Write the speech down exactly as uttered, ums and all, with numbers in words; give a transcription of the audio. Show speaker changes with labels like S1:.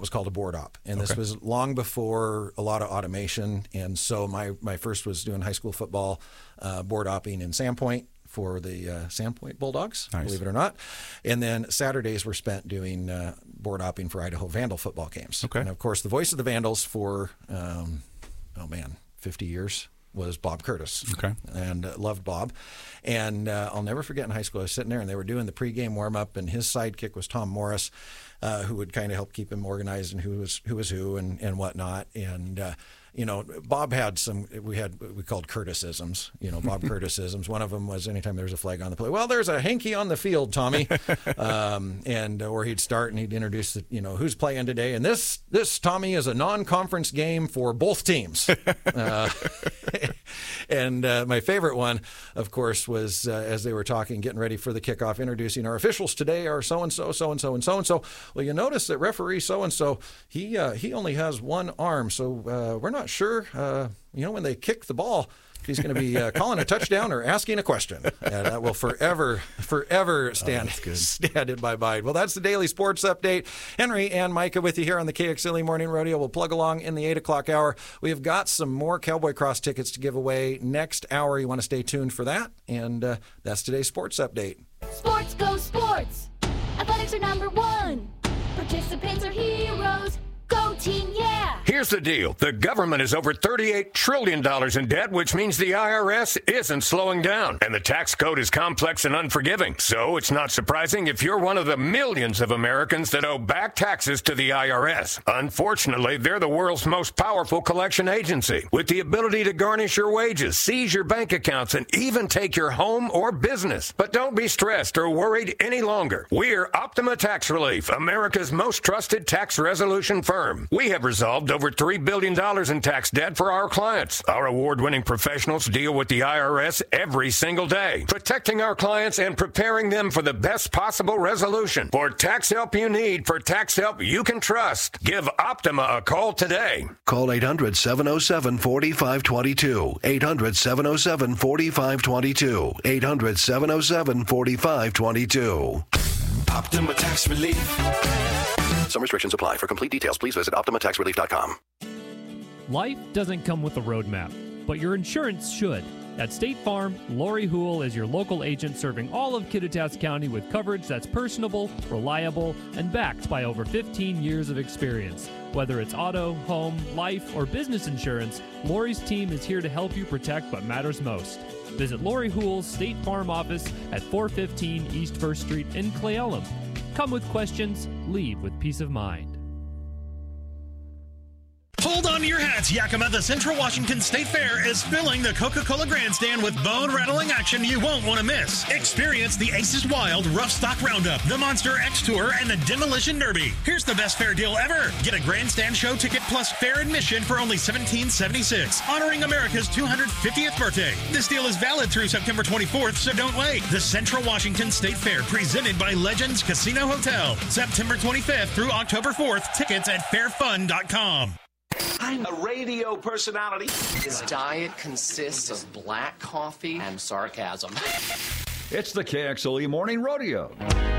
S1: was called a board op. And this
S2: Okay.
S1: was long before a lot of automation. And so my, my first was doing high school football, uh, board opping in Sandpoint for the uh, Sandpoint Bulldogs,
S2: Nice.
S1: believe it or not. And then Saturdays were spent doing uh, board opping for Idaho Vandal football games.
S2: Okay.
S1: And of course, the voice of the Vandals for, um, oh man, fifty years was Bob Curtis.
S2: Okay.
S1: And uh, loved Bob. And uh, I'll never forget in high school, I was sitting there and they were doing the pregame warm-up, and his sidekick was Tom Morris, uh, who would kind of help keep him organized and who was who was who and, and whatnot. And, uh, you know, Bob had some, we had, we called Curtisisms, you know, Bob Curtisisms. One of them was anytime there was a flag on the play, well, there's a hanky on the field, Tommy. um, and, uh, or he'd start and he'd introduce, the, you know, who's playing today. And this, this, Tommy, is a non-conference game for both teams. Uh, and uh, my favorite one, of course, was uh, as they were talking, getting ready for the kickoff, introducing our officials today are so-and-so, so-and-so, and so-and-so. Well, you notice that referee so-and-so, he uh, he only has one arm, so uh, we're not sure, uh, you know, when they kick the ball, if he's going to be uh, calling a touchdown or asking a question. And that will forever, forever stand,
S2: oh,
S1: stand in my mind. Well, that's the Daily Sports Update. Henry and Micah with you here on the K X L E Morning Rodeo. We'll plug along in the eight o'clock hour. We've got some more Cowboy Cross tickets to give away next hour. You want to stay tuned for that. And uh, that's today's Sports Update.
S3: Sports go sports. Athletics are number one. Participants are heroes. Go team, yeah!
S4: Here's the deal. The government is over thirty-eight trillion dollars in debt, which means the I R S isn't slowing down. And the tax code is complex and unforgiving. So it's not surprising if you're one of the millions of Americans that owe back taxes to the I R S. Unfortunately, they're the world's most powerful collection agency, with the ability to garnish your wages, seize your bank accounts, and even take your home or business. But don't be stressed or worried any longer. We're Optima Tax Relief, America's most trusted tax resolution firm. We have resolved over three billion dollars in tax debt for our clients. Our award-winning professionals deal with the I R S every single day, protecting our clients and preparing them for the best possible resolution. For tax help you need, for tax help you can trust, give Optima a call today.
S5: Call eight hundred, seven oh seven, four five two two. eight hundred, seven oh seven, four five two two. eight hundred, seven oh seven, four five two two.
S6: Optima Tax Relief.
S5: Some restrictions apply. For complete details, please visit optima tax relief dot com.
S7: Life doesn't come with a roadmap, but your insurance should. At State Farm, Lori Houle is your local agent serving all of Kittitas County with coverage that's personable, reliable, and backed by over fifteen years of experience. Whether it's auto, home, life, or business insurance, Lori's team is here to help you protect what matters most. Visit Lori Houle's State Farm office at four fifteen East First Street in Cle Elum. Come with questions, leave with peace of mind.
S8: Hold on to your hats. Yakima, the Central Washington State Fair is filling the Coca-Cola Grandstand with bone-rattling action you won't want to miss. Experience the Aces Wild Rough Stock Roundup, the Monster X Tour, and the Demolition Derby. Here's the best fair deal ever. Get a Grandstand show ticket plus fair admission for only seventeen seventy-six, honoring America's two hundred fiftieth birthday. This deal is valid through September twenty-fourth, so don't wait. The Central Washington State Fair, presented by Legends Casino Hotel. September twenty-fifth through October fourth. Tickets at fair fun dot com.
S9: I'm a radio personality.
S10: His diet consists of black coffee and sarcasm.
S11: It's the K X L E Morning Rodeo.